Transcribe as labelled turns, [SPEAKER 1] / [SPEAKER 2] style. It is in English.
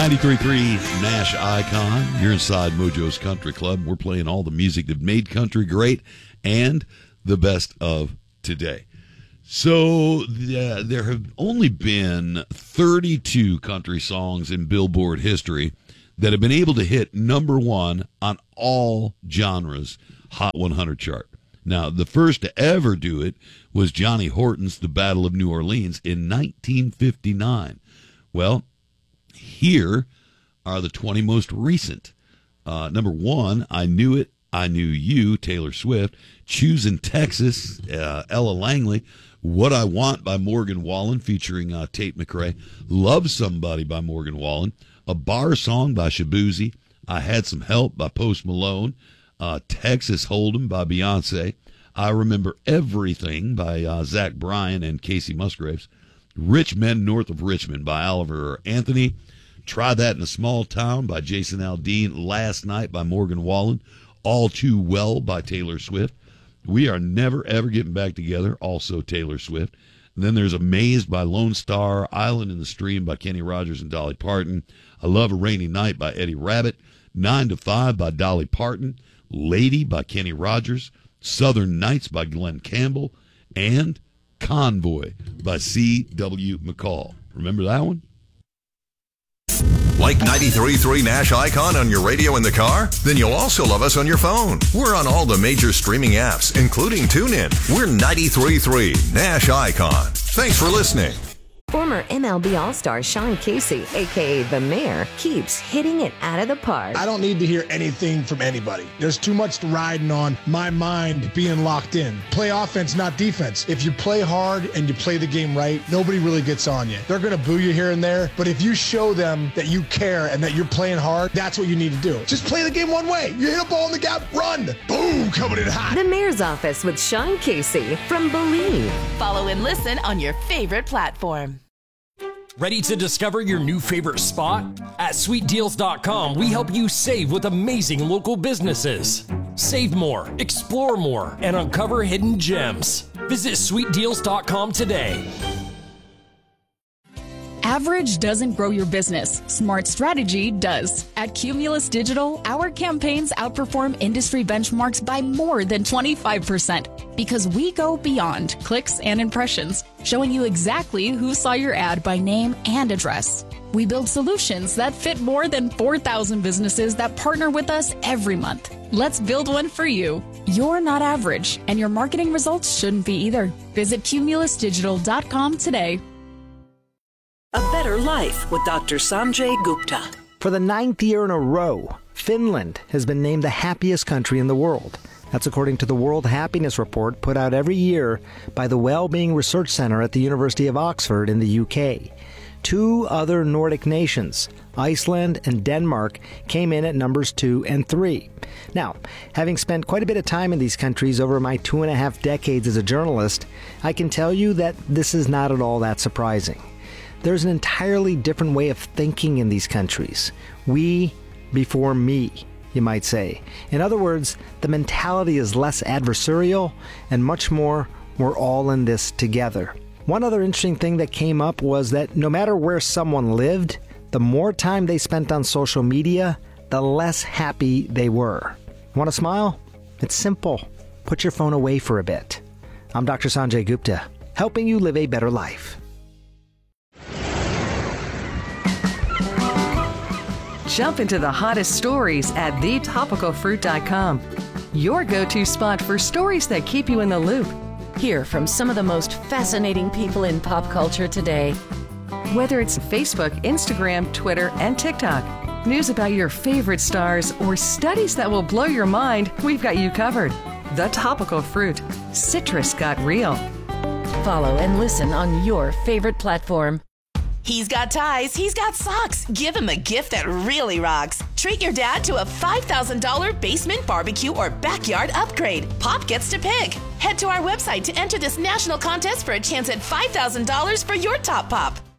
[SPEAKER 1] 93.3 Nash Icon. You're inside Mojo's Country Club. We're playing all the music that made country great and the best of today. So there have only been 32 country songs in Billboard history that have been able to hit number one on all genres Hot 100 chart. Now, the first to ever do it was Johnny Horton's The Battle of New Orleans in 1959. Well, here are the 20 most recent. Number one, I Knew It, I Knew You, Taylor Swift. Choosing Texas, Ella Langley. What I Want by Morgan Wallen featuring Tate McRae. Love Somebody by Morgan Wallen. A Bar Song by Shabuzi. I Had Some Help by Post Malone. Texas Hold'em by Beyonce. I Remember Everything by Zach Bryan and Casey Musgraves. Rich Men North of Richmond by Oliver Anthony. Try That in a Small Town by Jason Aldean. Last Night by Morgan Wallen. All Too Well by Taylor Swift. We Are Never Ever Getting Back Together, also Taylor Swift. And then there's Amazed by Lone Star. Island in the Stream by Kenny Rogers and Dolly Parton. I Love a Rainy Night by Eddie Rabbitt. 9 to 5 by Dolly Parton. Lady by Kenny Rogers. Southern Nights by Glenn Campbell. And Convoy by C.W. McCall. Remember that one?
[SPEAKER 2] Like 93.3 Nash Icon on your radio in the car? Then you'll also love us on your phone. We're on all the major streaming apps, including TuneIn. We're 93.3 Nash Icon. Thanks for listening.
[SPEAKER 3] Former MLB All-Star Sean Casey, a.k.a. The Mayor, keeps hitting it out of the park.
[SPEAKER 4] I don't need to hear anything from anybody. There's too much riding on my mind being locked in. Play offense, not defense. If you play hard and you play the game right, nobody really gets on you. They're going to boo you here and there, but if you show them that you care and that you're playing hard, that's what you need to do. Just play the game one way. You hit a ball in the gap, run. Boom, coming in hot.
[SPEAKER 3] The Mayor's Office with Sean Casey from Believe.
[SPEAKER 5] Follow and listen on your favorite platform.
[SPEAKER 6] Ready to discover your new favorite spot? At sweetdeals.com, we help you save with amazing local businesses. Save more, explore more, and uncover hidden gems. Visit sweetdeals.com today.
[SPEAKER 7] Average doesn't grow your business. Smart strategy does. At Cumulus Digital, our campaigns outperform industry benchmarks by more than 25% because we go beyond clicks and impressions, showing you exactly who saw your ad by name and address. We build solutions that fit more than 4,000 businesses that partner with us every month. Let's build one for you. You're not average, and your marketing results shouldn't be either. Visit cumulusdigital.com today.
[SPEAKER 8] A Better Life with Dr. Sanjay Gupta.
[SPEAKER 9] For the 9th year in a row, Finland has been named the happiest country in the world. That's according to the World Happiness Report put out every year by the Wellbeing Research Centre at the University of Oxford in the UK. 2 other Nordic nations, Iceland and Denmark, came in at numbers 2 and 3. Now, having spent quite a bit of time in these countries over my 2.5 decades as a journalist, I can tell you that this is not at all that surprising. There's an entirely different way of thinking in these countries. We before me, you might say. In other words, the mentality is less adversarial and much more, we're all in this together. One other interesting thing that came up was that no matter where someone lived, the more time they spent on social media, the less happy they were. Want to smile? It's simple. Put your phone away for a bit. I'm Dr. Sanjay Gupta, helping you live a better life.
[SPEAKER 10] Jump into the hottest stories at thetopicalfruit.com. Your go-to spot for stories that keep you in the loop.
[SPEAKER 3] Hear from some of the most fascinating people in pop culture today.
[SPEAKER 10] Whether it's Facebook, Instagram, Twitter, and TikTok, news about your favorite stars, or studies that will blow your mind, we've got you covered. The Topical Fruit. Citrus got real.
[SPEAKER 3] Follow and listen on your favorite platform.
[SPEAKER 5] He's got ties, he's got socks. Give him a gift that really rocks. Treat your dad to a $5,000 basement barbecue or backyard upgrade. Pop gets to pick. Head to our website to enter this national contest for a chance at $5,000 for your top pop.